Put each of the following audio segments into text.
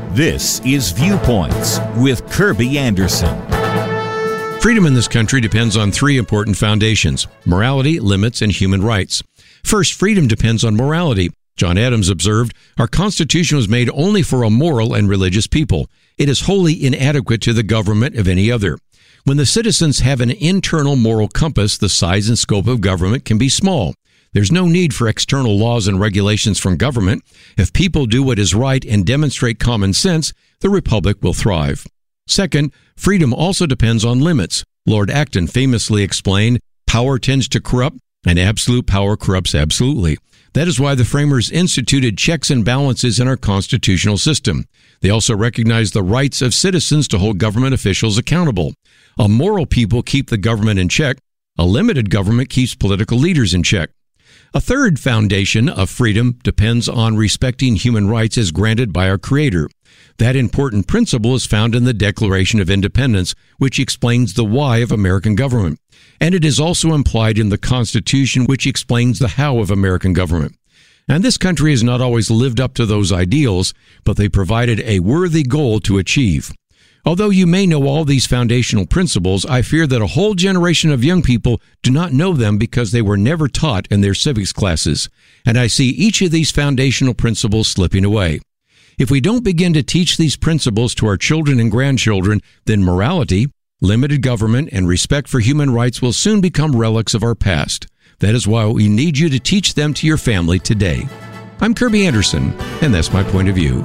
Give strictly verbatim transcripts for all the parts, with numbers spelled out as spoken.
This is Viewpoints with Kirby Anderson. Freedom in this country depends on three important foundations: morality, limits, and human rights. First, freedom depends on morality. John Adams observed, "Our Constitution was made only for a moral and religious people. It is wholly inadequate to the government of any other." When the citizens have an internal moral compass, the size and scope of government can be small. There's no need for external laws and regulations from government. If people do what is right and demonstrate common sense, the republic will thrive. Second, freedom also depends on limits. Lord Acton famously explained, "Power tends to corrupt, and absolute power corrupts absolutely." That is why the framers instituted checks and balances in our constitutional system. They also recognized the rights of citizens to hold government officials accountable. A moral people keep the government in check. A limited government keeps political leaders in check. A third foundation of freedom depends on respecting human rights as granted by our Creator. That important principle is found in the Declaration of Independence, which explains the why of American government. And it is also implied in the Constitution, which explains the how of American government. And this country has not always lived up to those ideals, but they provided a worthy goal to achieve. Although you may know all these foundational principles, I fear that a whole generation of young people do not know them because they were never taught in their civics classes. And I see each of these foundational principles slipping away. If we don't begin to teach these principles to our children and grandchildren, then morality, limited government, and respect for human rights will soon become relics of our past. That is why we need you to teach them to your family today. I'm Kirby Anderson, and that's my point of view.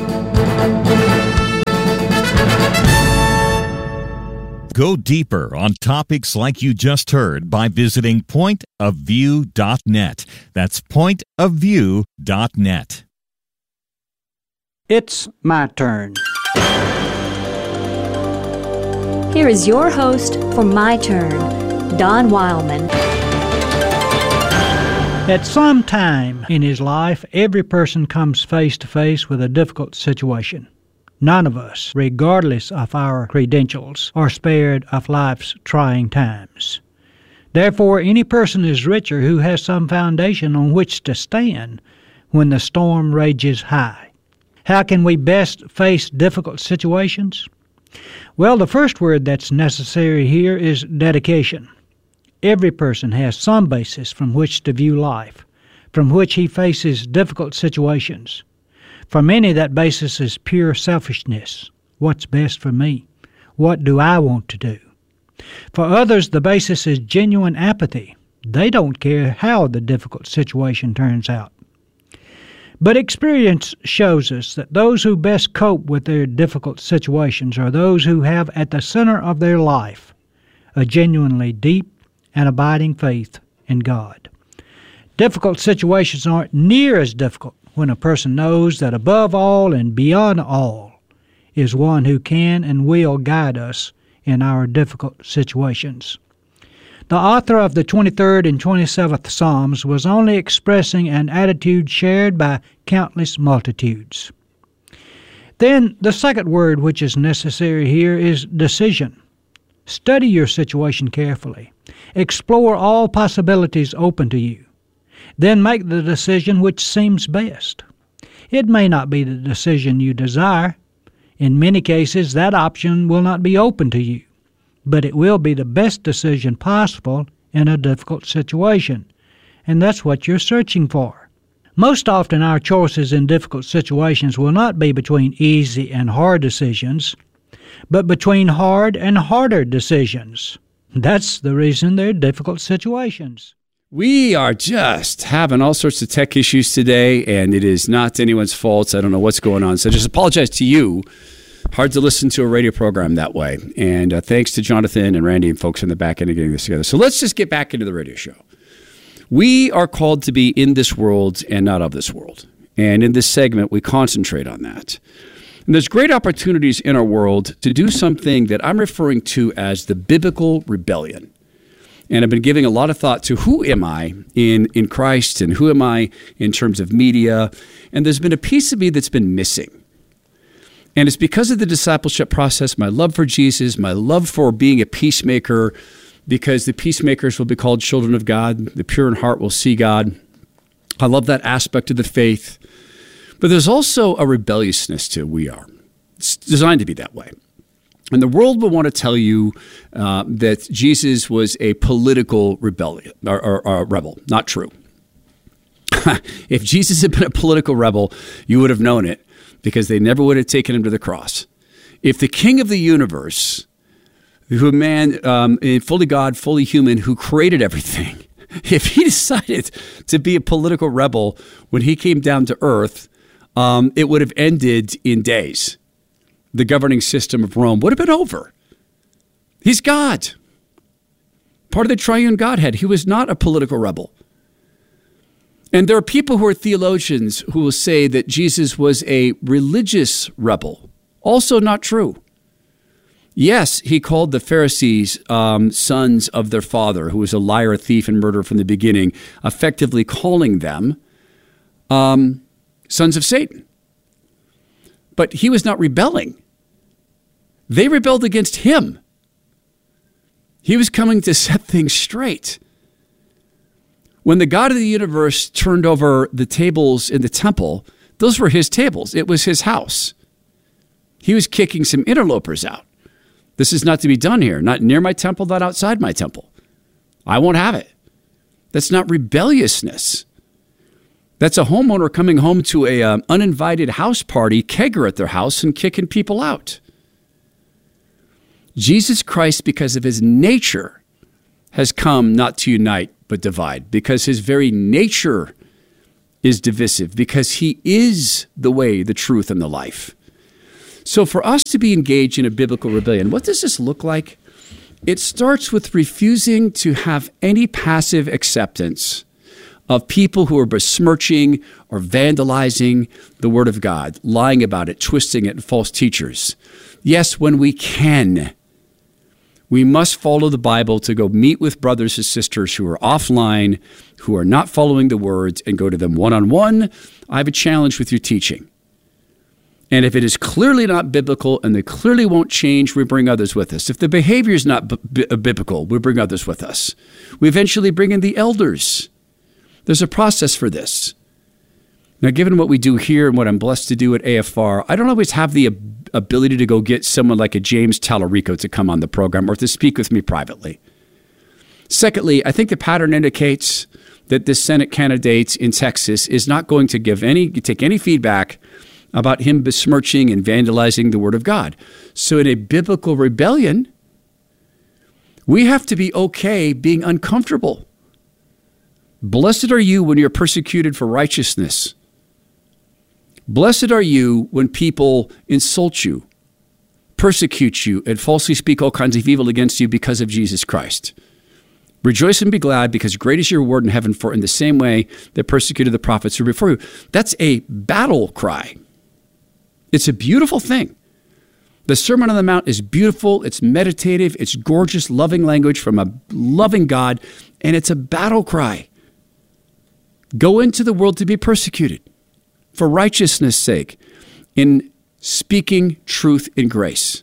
Go deeper on topics like you just heard by visiting point of view dot net. That's point of view dot net. It's my turn. Here is your host for My Turn, Don Wildman. At some time in his life, every person comes face to face with a difficult situation. None of us, regardless of our credentials, are spared of life's trying times. Therefore, any person is richer who has some foundation on which to stand when the storm rages high. How can we best face difficult situations? Well, the first word that's necessary here is dedication. Every person has some basis from which to view life, from which he faces difficult situations. For many, that basis is pure selfishness. What's best for me? What do I want to do? For others, the basis is genuine apathy. They don't care how the difficult situation turns out. But experience shows us that those who best cope with their difficult situations are those who have at the center of their life a genuinely deep and abiding faith in God. Difficult situations aren't near as difficult when a person knows that above all and beyond all is one who can and will guide us in our difficult situations. The author of the twenty-third and twenty-seventh Psalms was only expressing an attitude shared by countless multitudes. Then the second word which is necessary here is decision. Study your situation carefully. Explore all possibilities open to you. Then make the decision which seems best. It may not be the decision you desire. In many cases, that option will not be open to you, but it will be the best decision possible in a difficult situation, and that's what you're searching for. Most often, our choices in difficult situations will not be between easy and hard decisions, but between hard and harder decisions. That's the reason they're difficult situations. We are just having all sorts of tech issues today, and it is not anyone's fault. I don't know what's going on, so I just apologize to you. Hard to listen to a radio program that way. And uh, thanks to Jonathan and Randy and folks in the back end of getting this together. So let's just get back into the radio show. We are called to be in this world and not of this world. And in this segment, we concentrate on that. And there's great opportunities in our world to do something that I'm referring to as the biblical rebellion. And I've been giving a lot of thought to who am I in, in Christ and who am I in terms of media. And there's been a piece of me that's been missing. And it's because of the discipleship process, my love for Jesus, my love for being a peacemaker, because the peacemakers will be called children of God. The pure in heart will see God. I love that aspect of the faith. But there's also a rebelliousness to who we are. It's designed to be that way. And the world will want to tell you uh, that Jesus was a political rebellion or, or, or rebel. Not true. If Jesus had been a political rebel, you would have known it, because they never would have taken him to the cross. If the King of the universe, who a man, um, fully God, fully human, who created everything, if he decided to be a political rebel when he came down to earth, um, it would have ended in days. The governing system of Rome would have been over. He's God. Part of the triune Godhead. He was not a political rebel. And there are people who are theologians who will say that Jesus was a religious rebel. Also not true. Yes, he called the Pharisees um, sons of their father, who was a liar, a thief, and murderer from the beginning, effectively calling them um, sons of Satan. But he was not rebelling. They rebelled against him. He was coming to set things straight. When the God of the universe turned over the tables in the temple, those were his tables. It was his house. He was kicking some interlopers out. This is not to be done here, not near my temple, not outside my temple. I won't have it. That's not rebelliousness. That's a homeowner coming home to a um, uninvited house party, kegger at their house, and kicking people out. Jesus Christ, because of his nature, has come not to unite, but divide, because his very nature is divisive, because he is the way, the truth, and the life. So for us to be engaged in a biblical rebellion, what does this look like? It starts with refusing to have any passive acceptance of people who are besmirching or vandalizing the Word of God, lying about it, twisting it, and false teachers. Yes, when we can, we must follow the Bible to go meet with brothers and sisters who are offline, who are not following the words, and go to them one-on-one. I have a challenge with your teaching. And if it is clearly not biblical and they clearly won't change, we bring others with us. If the behavior is not b- b- biblical, we bring others with us. We eventually bring in the elders. There's a process for this. Now, given what we do here and what I'm blessed to do at A F R, I don't always have the ab- ability to go get someone like a James Tallarico to come on the program or to speak with me privately. Secondly, I think the pattern indicates that this Senate candidate in Texas is not going to give any, take any feedback about him besmirching and vandalizing the Word of God. So in a biblical rebellion, we have to be okay being uncomfortable. Blessed are you when you're persecuted for righteousness. Blessed are you when people insult you, persecute you, and falsely speak all kinds of evil against you because of Jesus Christ. Rejoice and be glad, because great is your reward in heaven, for in the same way they persecuted the prophets who were before you. That's a battle cry. It's a beautiful thing. The Sermon on the Mount is beautiful, it's meditative, it's gorgeous, loving language from a loving God, and it's a battle cry. Go into the world to be persecuted for righteousness' sake, in speaking truth in grace.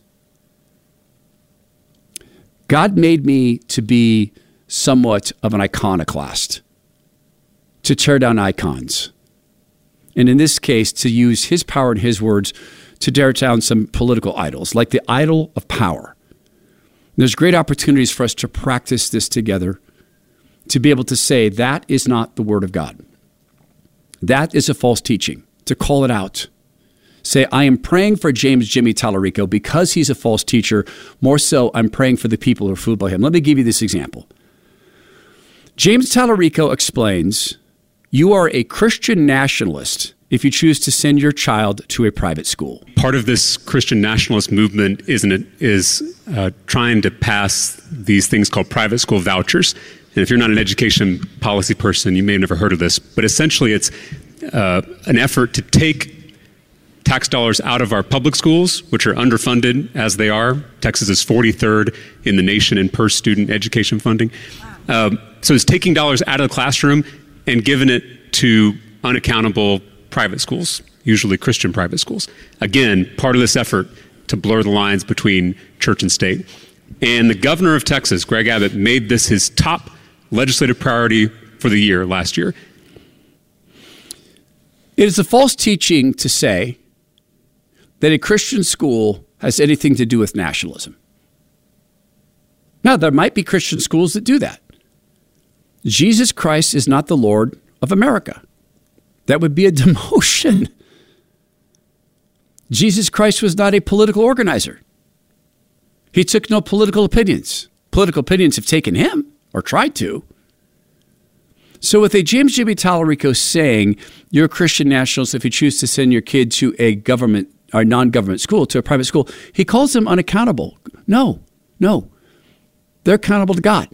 God made me to be somewhat of an iconoclast, to tear down icons. And in this case, to use his power and his words to tear down some political idols, like the idol of power. There's great opportunities for us to practice this together, to be able to say that is not the Word of God. That is a false teaching, to call it out. Say, I am praying for James Jimmy Tallarico because he's a false teacher. More so, I'm praying for the people who are fooled by him. Let me give you this example. James Tallarico explains, you are a Christian nationalist if you choose to send your child to a private school. Part of this Christian nationalist movement isn't it, is uh, trying to pass these things called private school vouchers. And if you're not an education policy person, you may have never heard of this, but essentially it's uh, an effort to take tax dollars out of our public schools, which are underfunded as they are. Texas is forty-third in the nation in per student education funding. Um, so it's taking dollars out of the classroom and giving it to unaccountable private schools, usually Christian private schools. Again, part of this effort to blur the lines between church and state. And the governor of Texas, Greg Abbott, made this his top legislative priority for the year last year. It is a false teaching to say that a Christian school has anything to do with nationalism. Now, there might be Christian schools that do that. Jesus Christ is not the Lord of America. That would be a demotion. Jesus Christ was not a political organizer. He took no political opinions. Political opinions have taken him, or tried to. So with a James Jimmy Tallarico saying, you're a Christian nationalist if you choose to send your kid to a government or non-government school, to a private school, he calls them unaccountable. No, no. They're accountable to God.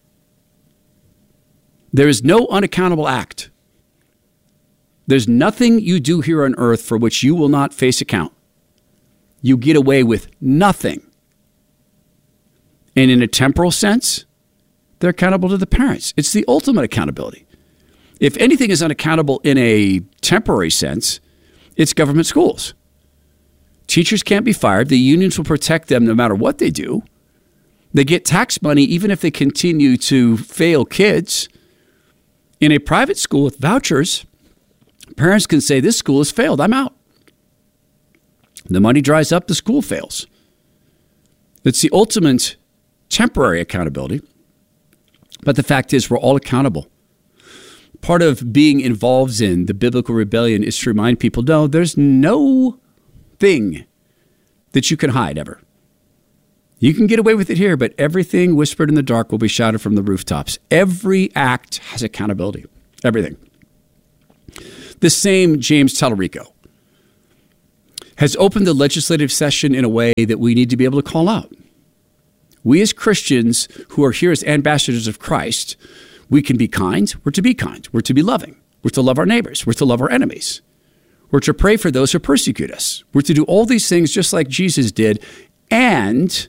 There is no unaccountable act. There's nothing you do here on earth for which you will not face account. You get away with nothing. And in a temporal sense, they're accountable to the parents. It's the ultimate accountability. If anything is unaccountable in a temporary sense, it's government schools. Teachers can't be fired. The unions will protect them no matter what they do. They get tax money even if they continue to fail kids. In a private school with vouchers, parents can say, this school has failed. I'm out. The money dries up, the school fails. It's the ultimate temporary accountability. But the fact is, we're all accountable. Part of being involved in the biblical rebellion is to remind people, no, there's no thing that you can hide ever. You can get away with it here, but everything whispered in the dark will be shouted from the rooftops. Every act has accountability. Everything. The same James Tallarico has opened the legislative session in a way that we need to be able to call out. We as Christians who are here as ambassadors of Christ, we can be kind. We're to be kind. We're to be loving. We're to love our neighbors. We're to love our enemies. We're to pray for those who persecute us. We're to do all these things just like Jesus did. And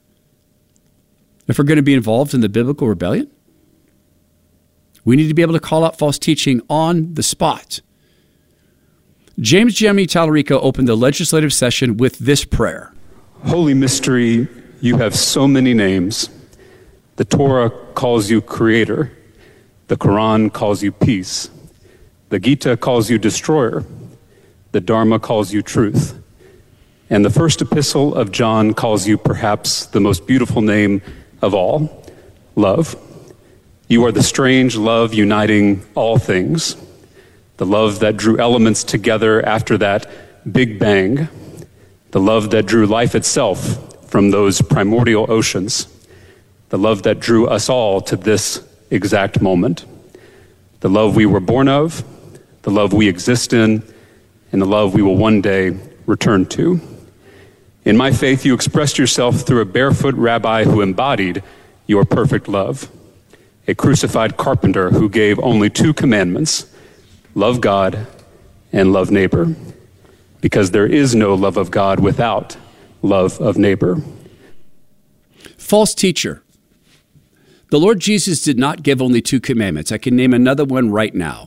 if we're going to be involved in the biblical rebellion, we need to be able to call out false teaching on the spot. James Jimmy Tallarico opened the legislative session with this prayer. Holy mystery, you have so many names. The Torah calls you creator. The Quran calls you peace. The Gita calls you destroyer. The Dharma calls you truth. And the first epistle of John calls you perhaps the most beautiful name of all, love. You are the strange love uniting all things. The love that drew elements together after that Big Bang. The love that drew life itself from those primordial oceans. The love that drew us all to this exact moment. The love we were born of, the love we exist in, and the love we will one day return to. In my faith, you expressed yourself through a barefoot rabbi who embodied your perfect love. A crucified carpenter who gave only two commandments, love God and love neighbor, because there is no love of God without love of neighbor. False teacher. The Lord Jesus did not give only two commandments. I can name another one right now.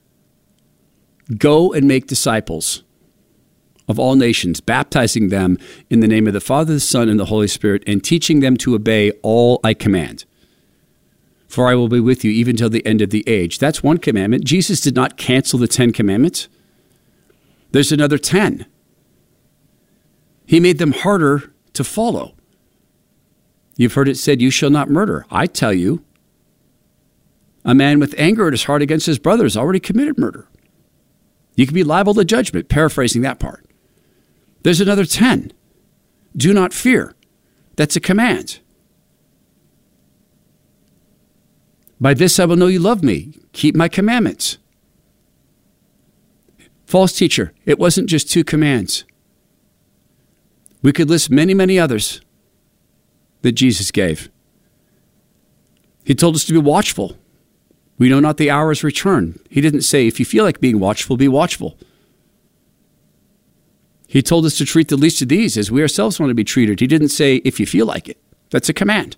Go and make disciples of all nations, baptizing them in the name of the Father, the Son, and the Holy Spirit, and teaching them to obey all I command. For I will be with you even till the end of the age. That's one commandment. Jesus did not cancel the Ten Commandments. There's another ten. He made them harder to follow. You've heard it said, you shall not murder. I tell you, a man with anger in his heart against his brother has already committed murder. You can be liable to judgment, paraphrasing that part. There's another ten. Do not fear. That's a command. By this I will know you love me. Keep my commandments. False teacher, it wasn't just two commands. We could list many, many others that Jesus gave. He told us to be watchful. We know not the hour's return. He didn't say, if you feel like being watchful, be watchful. He told us to treat the least of these as we ourselves want to be treated. He didn't say, if you feel like it. That's a command.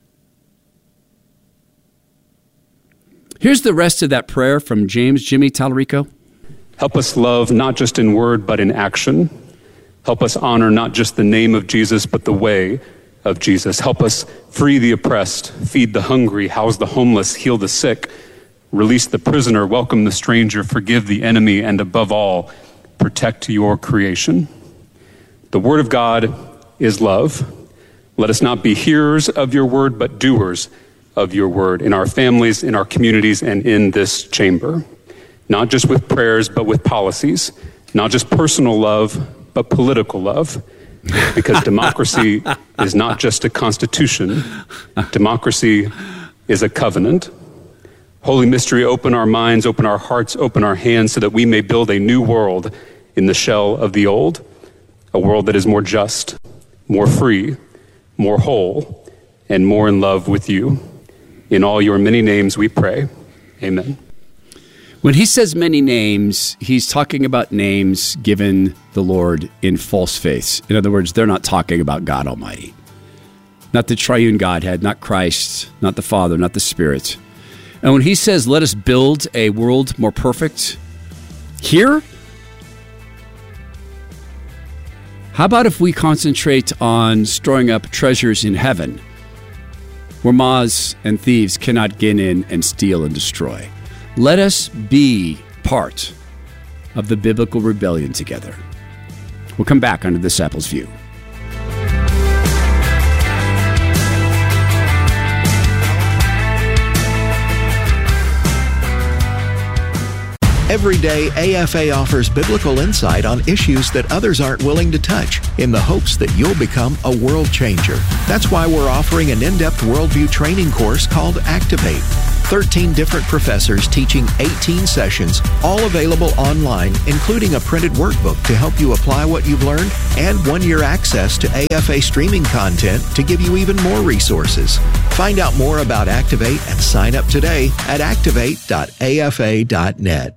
Here's the rest of that prayer from James Jimmy Tallarico. Help us love not just in word, but in action. Help us honor not just the name of Jesus, but the way of Jesus. Help us free the oppressed, feed the hungry, house the homeless, heal the sick, release the prisoner, welcome the stranger, forgive the enemy, and above all, protect your creation. The word of God is love. Let us not be hearers of your word, but doers of your word in our families, in our communities, and in this chamber. Not just with prayers, but with policies. Not just personal love, but political love. Because democracy is not just a constitution. Democracy is a covenant. Holy mystery, open our minds, open our hearts, open our hands so that we may build a new world in the shell of the old. A world that is more just, more free, more whole, and more in love with you. In all your many names we pray. Amen. When he says many names, he's talking about names given the Lord in false faiths. In other words, they're not talking about God Almighty. Not the triune Godhead, not Christ, not the Father, not the Spirit. And when he says, let us build a world more perfect, here, how about if we concentrate on storing up treasures in heaven, where moths and thieves cannot get in and steal and destroy? Let us be part of the biblical rebellion together. We'll come back on The Disciples' View. Every day, A F A offers biblical insight on issues that others aren't willing to touch in the hopes that you'll become a world changer. That's why we're offering an in-depth worldview training course called Activate. thirteen different professors teaching eighteen sessions, all available online, including a printed workbook to help you apply what you've learned and one-year access to A F A streaming content to give you even more resources. Find out more about Activate and sign up today at activate dot a f a dot net.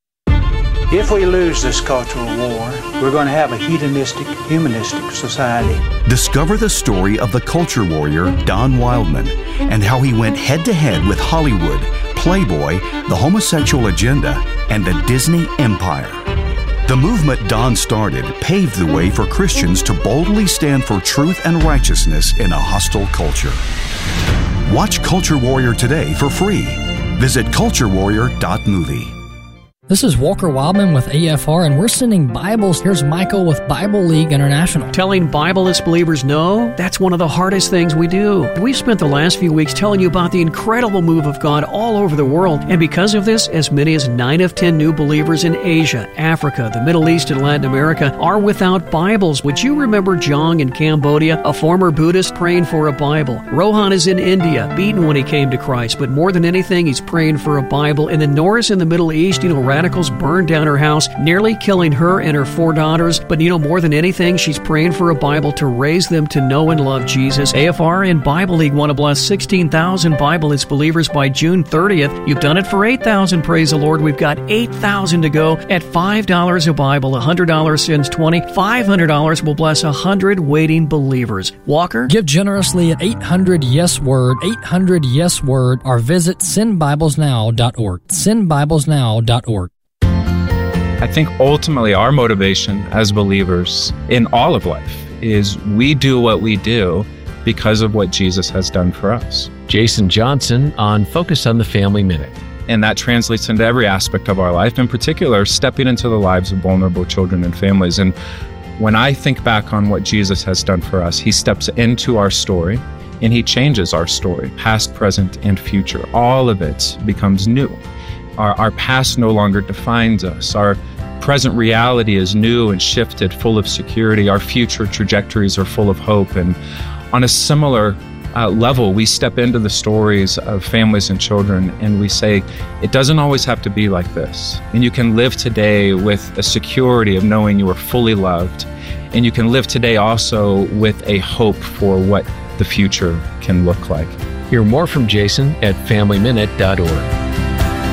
If we lose this cultural war, we're going to have a hedonistic, humanistic society. Discover the story of the culture warrior Don Wildman and how he went head-to-head with Hollywood, Playboy, the homosexual agenda, and the Disney Empire. The movement Don started paved the way for Christians to boldly stand for truth and righteousness in a hostile culture. Watch Culture Warrior today for free. Visit culture warrior dot movie. This is Walker Wildman with A F R, and we're sending Bibles. Here's Michael with Bible League International. Telling Bibleless believers no, that's one of the hardest things we do. We've spent the last few weeks telling you about the incredible move of God all over the world, and because of this, as many as nine of ten new believers in Asia, Africa, the Middle East, and Latin America are without Bibles. Would you remember Jong in Cambodia, a former Buddhist praying for a Bible? Rohan is in India, beaten when he came to Christ, but more than anything, he's praying for a Bible. And then Norris in the Middle East, you know, radicals burned down her house, nearly killing her and her four daughters. But you know, more than anything, she's praying for a Bible to raise them to know and love Jesus. A F R and Bible League want to bless sixteen thousand Bibleless believers by June thirtieth. You've done it for eight thousand, praise the Lord. We've got eight thousand to go at five dollars a Bible. one hundred dollars sends twenty. five hundred dollars will bless one hundred waiting believers. Walker? Give generously at eight hundred yes word, eight hundred yes word, or visit send bibles now dot org. send bibles now dot org. I think ultimately our motivation as believers in all of life is we do what we do because of what Jesus has done for us. Jason Johnson on Focus on the Family Minute. And that translates into every aspect of our life, in particular, stepping into the lives of vulnerable children and families. And when I think back on what Jesus has done for us, he steps into our story and he changes our story, past, present, and future. All of it becomes new. Our, our past no longer defines us. Our present reality is new and shifted, full of security. Our future trajectories are full of hope. And on a similar uh, level, we step into the stories of families and children and we say, it doesn't always have to be like this. And you can live today with a security of knowing you are fully loved. And you can live today also with a hope for what the future can look like. Hear more from Jason at family minute dot org.